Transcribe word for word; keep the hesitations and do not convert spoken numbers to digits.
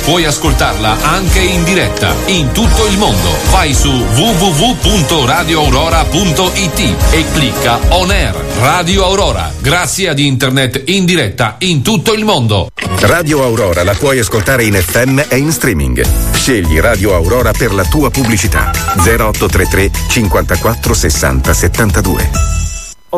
puoi ascoltarla anche in diretta in tutto il mondo. Vai su w w w punto radio aurora punto i t e clicca On Air Radio Aurora. Grazie ad internet in diretta in tutto il mondo. Radio Aurora la puoi ascoltare in F M e in streaming. Scegli Radio Aurora per la tua pubblicità. zero otto tre tre cinquantaquattro sessanta settantadue.